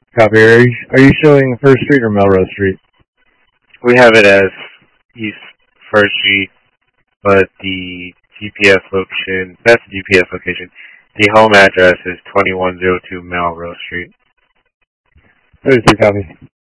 Copy. Are you showing First Street or Melrose Street? We have it as East First Street, but the GPS location, that's the GPS location. The home address is 2102 Melrose Street. 33 copy.